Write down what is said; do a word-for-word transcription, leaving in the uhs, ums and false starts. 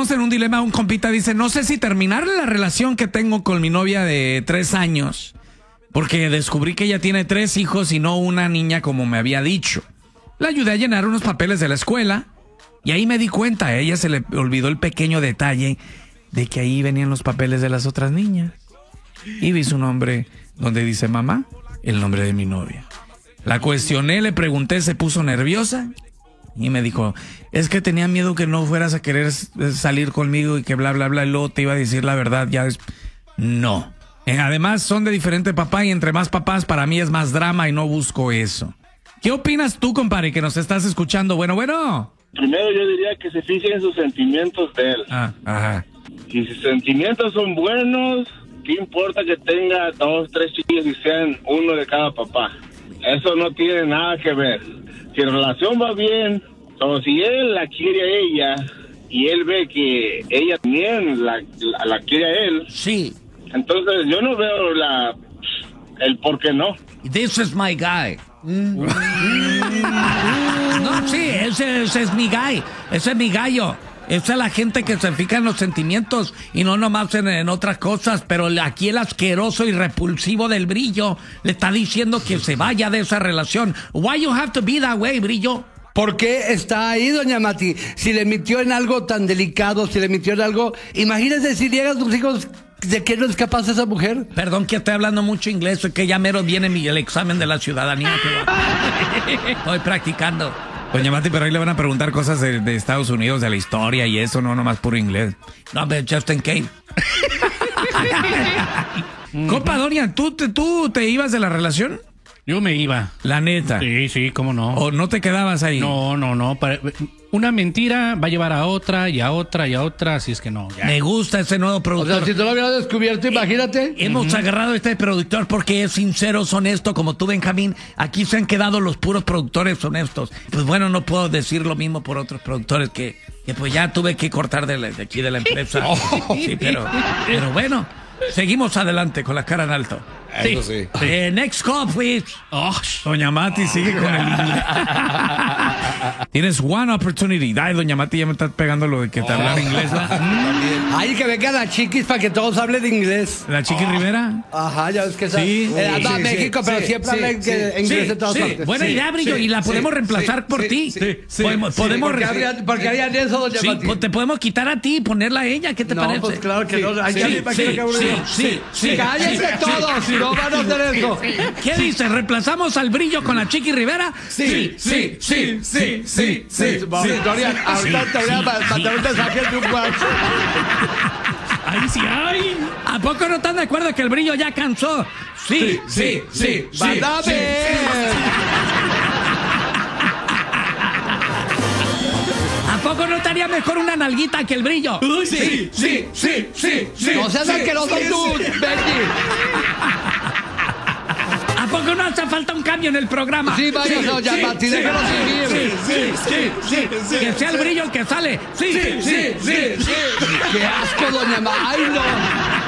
estamos en un dilema. Un compita dice, no sé si terminar la relación que tengo con mi novia de tres años, porque descubrí que ella tiene tres hijos y no una niña como me había dicho. La ayudé a llenar unos papeles de la escuela y ahí me di cuenta, a ella se le olvidó el pequeño detalle de que ahí venían los papeles de las otras niñas. Y vi su nombre donde dice mamá, el nombre de mi novia. La cuestioné, le pregunté, se puso nerviosa y me dijo, es que tenía miedo que no fueras a querer salir conmigo y que bla, bla, bla, y luego te iba a decir la verdad. Ya es... No. Además son de diferente papá y entre más papás para mí es más drama y no busco eso. ¿Qué opinas tú, compadre, que nos estás escuchando? Bueno, bueno. Primero yo diría que se fijen en sus sentimientos de él. Ah, ajá. Si sus sentimientos son buenos, ¿qué importa que tenga dos, tres chicos y sean uno de cada papá? Eso no tiene nada que ver. Si la relación va bien, o si él la quiere a ella y él ve que ella también la, la, la quiere a él, sí. Entonces yo no veo la el por qué no. This is my guy. Mm. No, sí, ese, ese es mi guy, ese es mi gallo. Esa es la gente que se fija en los sentimientos y no nomás en, en otras cosas, pero aquí el asqueroso y repulsivo del Brillo le está diciendo que se vaya de esa relación. Why you have to be that way, Brillo? ¿Por qué está ahí, doña Mati? Si le mintió en algo tan delicado, si le mintió en algo... Imagínese si llegan sus hijos... ¿De qué no es capaz esa mujer? Perdón que estoy hablando mucho inglés, es que ya mero viene mi, el examen de la ciudadanía. Que estoy practicando. Doña Mati, pero ahí le van a preguntar cosas de, de Estados Unidos, de la historia y eso, no nomás puro inglés. No, pero just in case. Compa, doña, ¿tú te, ¿tú te ibas de la relación? Yo me iba. La neta. Sí, sí, cómo no. ¿O no te quedabas ahí? No, no, no. Para... Una mentira va a llevar a otra y a otra y a otra, así es que no. Ya. Me gusta ese nuevo productor. O sea, si tú lo hubieras descubierto, imagínate. Hemos uh-huh. agarrado a este productor porque es sincero, es honesto, como tú, Benjamín. Aquí se han quedado los puros productores honestos. Pues bueno, no puedo decir lo mismo por otros productores que, que pues ya tuve que cortar de, la, de aquí de la empresa. Oh. Sí, pero, pero bueno, seguimos adelante con la cara en alto. Eso sí. sí. Eh, next call, please. Oh, doña Mati sigue con el inglés. Tienes one opportunity. Ay, doña Mati ya me estás pegando lo de que te oh. hablan inglés. Ay, que venga la Chiquis para que todos hablen inglés. ¿La Chiquis oh. Rivera? Ajá, ya ves que sí. Eh, anda sí, a México, sí, pero sí, siempre sí, habla sí, inglés sí, en todas sí. partes. Buena sí, idea, Brillo, sí, y la podemos sí, reemplazar sí, por sí, ti. sí, sí, podemos, sí, podemos ¿Por qué harían, por qué harían eso, doña sí, Mati? pues te podemos quitar a ti y ponerla a ella. ¿Qué te no, parece? Pues claro que sí, no. Ay, sí, ya sí, me imagino sí, que aburrido. Sí, sí, sí. Cállense sí, todos, si no van a hacer eso. ¿Qué dice? ¿Reemplazamos al Brillo con la Chiqui Rivera? Sí, sí, sí, sí, sí, sí. Dorian, ahorita te voy a mandar un mensaje de un WhatsApp. ¡Ay, sí, ay! ¿A poco no están de acuerdo que el Brillo ya cansó? Sí, sí, sí, sí. ¡Van a ver! ¿A poco no estaría mejor una nalguita que el Brillo? Uy, sí, sí, sí, sí, sí. No seas asqueroso tú, Betty. ¿A poco no hace falta un cambio en el programa? Sí, vaya, doña Mati, déjanos vivir. Sí, sí, sí, sí. Que sea el Brillo el que sale. Sí, sí, sí, sí. ¡Qué asco, doña Mati! ¡Ay, no!